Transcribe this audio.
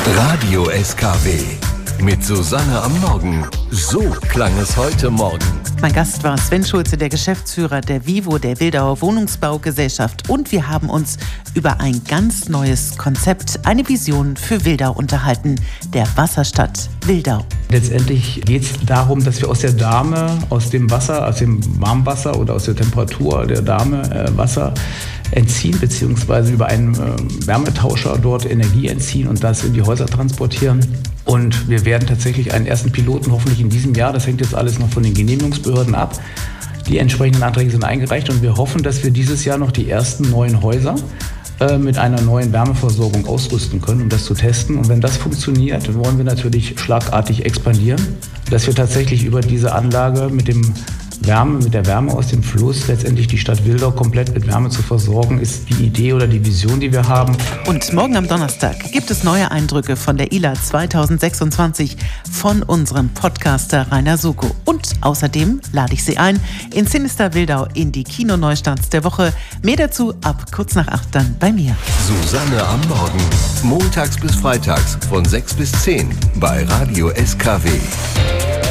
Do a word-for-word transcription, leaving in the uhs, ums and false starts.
Radio S K W mit Susanne am Morgen. So klang es heute Morgen. Mein Gast war Sven Schulze, der Geschäftsführer der Vivo, der Wildauer Wohnungsbaugesellschaft. Und wir haben uns über ein ganz neues Konzept, eine Vision für Wildau unterhalten, der Wasserstadt Wildau. Letztendlich geht es darum, dass wir aus der Dahme, aus dem Wasser, aus dem Warmwasser oder aus der Temperatur der Dahme äh, Wasser entziehen, beziehungsweise über einen äh, Wärmetauscher dort Energie entziehen und das in die Häuser transportieren. Und wir werden tatsächlich einen ersten Piloten hoffentlich in diesem Jahr, das hängt jetzt alles noch von den Genehmigungsbehörden ab. Die entsprechenden Anträge sind eingereicht und wir hoffen, dass wir dieses Jahr noch die ersten neuen Häuser äh, mit einer neuen Wärmeversorgung ausrüsten können, um das zu testen. Und wenn das funktioniert, dann wollen wir natürlich schlagartig expandieren, dass wir tatsächlich über diese Anlage mit dem Wärme, mit der Wärme aus dem Fluss letztendlich die Stadt Wildau komplett mit Wärme zu versorgen, ist die Idee oder die Vision, die wir haben. Und morgen am Donnerstag gibt es neue Eindrücke von der I L A zwanzig sechsundzwanzig von unserem Podcaster Rainer Suko. Und außerdem lade ich Sie ein in Sinister Wildau in die Kinoneustarts der Woche. Mehr dazu ab kurz nach acht dann bei mir. Susanne am Morgen. Montags bis freitags von sechs bis zehn bei Radio S K W.